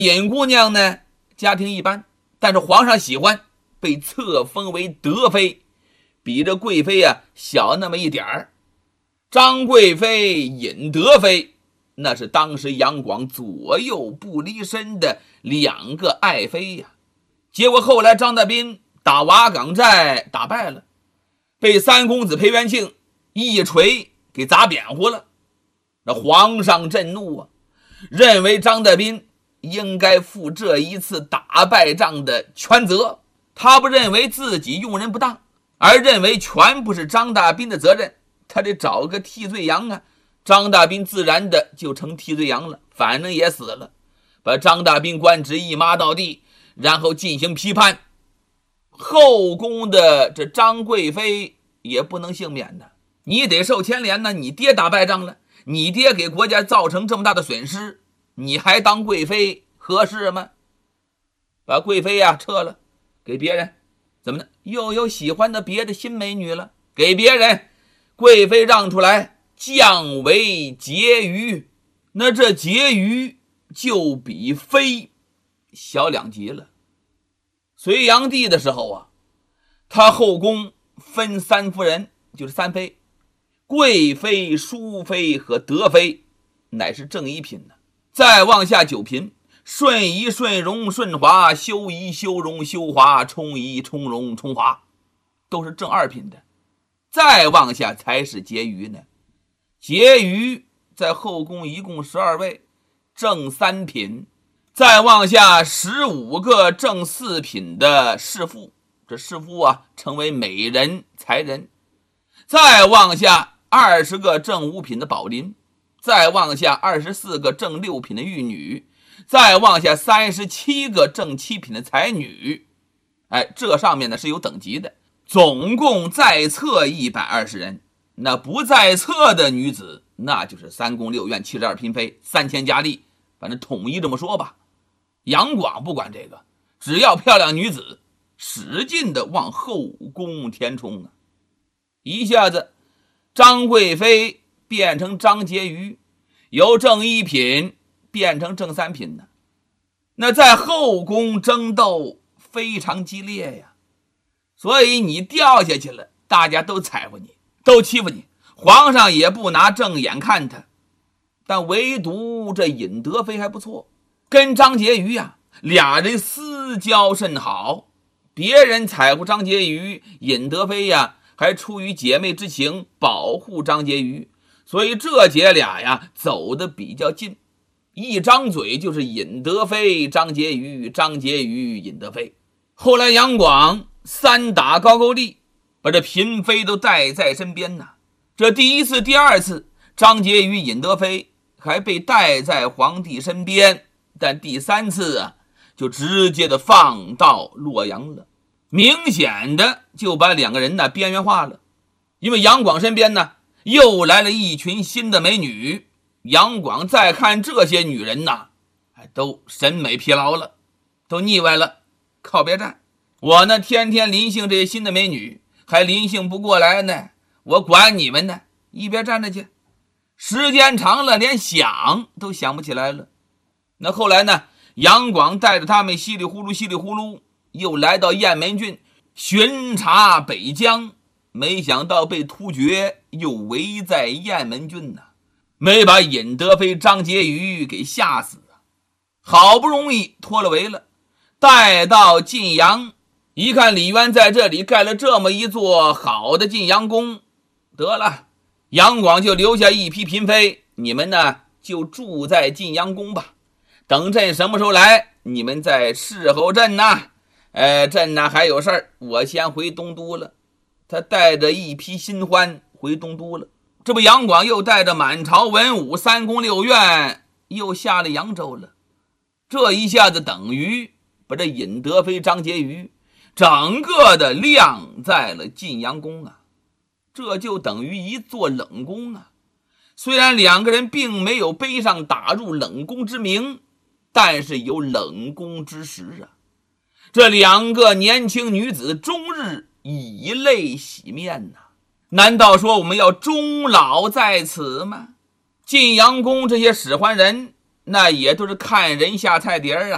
尹姑娘呢，家庭一般，但是皇上喜欢，被册封为德妃，比这贵妃啊小那么一点儿。张贵妃、尹德妃，那是当时杨广左右不离身的两个爱妃呀。结果后来张大斌打瓦岗寨打败了，被三公子裴元庆一锤给砸扁乎了。那皇上震怒啊，认为张大斌应该负这一次打败仗的全责。他不认为自己用人不当，而认为全部是张大斌的责任，他得找个替罪羊啊。张大斌自然的就成替罪羊了，反正也死了，把张大斌官职一抹到地，然后进行批判。后宫的这张贵妃也不能幸免的，你得受牵连呢。你爹打败仗了，你爹给国家造成这么大的损失，你还当贵妃合适吗？把贵妃呀撤了，给别人，怎么呢？又有喜欢的别的新美女了，给别人，贵妃让出来，降为婕妤。那这婕妤就比妃小2级了。隋炀帝的时候啊，他后宫分3夫人，就是3妃，贵妃、淑妃和德妃，乃是正一品的。再往下9嫔，顺仪、顺容、顺华，修仪、修容、修华，充仪、充容、充华，都是正2品的。再往下才是婕妤呢。婕妤在后宫一共12位，正3品。再往下15个正4品的侍妇，这侍妇啊成为美人才人。再往下20个正5品的宝林，再往下24个正6品的玉女，再往下37个正7品的才女。这上面呢是有等级的，总共在册120人。那不在册的女子，那就是3宫6院72嫔妃3000佳丽，反正统一这么说吧。杨广不管这个，只要漂亮女子，使劲的往后宫填充啊！一下子，张贵妃变成张婕妤，由正1品变成正3品呢。那在后宫争斗非常激烈呀，所以你掉下去了，大家都踩乎你，都欺负你，皇上也不拿正眼看他。但唯独这尹德妃还不错，跟张婕妤呀，俩人私交甚好。别人踩乎张婕妤，尹德妃呀还出于姐妹之情保护张婕妤，所以这姐俩呀走得比较近，一张嘴就是尹德妃、张婕妤、张婕妤、尹德妃。后来杨广3打高句丽，把这嫔妃都带在身边呢。这第1次、第2次，张婕妤、尹德妃还被带在皇帝身边，但第3次啊，就直接的放到洛阳了，明显的就把2个人呢边缘化了。因为杨广身边呢又来了一群新的美女，杨广再看这些女人呢，都审美疲劳了，都腻歪了，靠边站。我呢天天临幸这些新的美女，还临幸不过来呢，我管你们呢，一边站着去。时间长了，连想都想不起来了。那后来呢，杨广带着他们稀里呼噜又来到雁门郡巡查北疆，没想到被突厥又围在雁门郡呢，没把尹德妃、张婕妤给吓死啊！好不容易脱了围了，带到晋阳，一看李渊在这里盖了这么一座好的晋阳宫，得了，杨广就留下一批嫔妃，你们呢就住在晋阳宫吧，等朕什么时候来，你们再侍候朕呐。朕呢还有事儿，我先回东都了。他带着一批新欢回东都了。这不杨广又带着满朝文武3宫6院又下了扬州了。这一下子等于把这尹德妃、张婕妤整个的晾在了晋阳宫啊，这就等于一座冷宫啊。虽然2个人并没有背上打入冷宫之名，但是有冷宫之实啊。这2个年轻女子终日以泪洗面啊，难道说我们要终老在此吗？晋阳宫这些使唤人，那也都是看人下菜碟啊。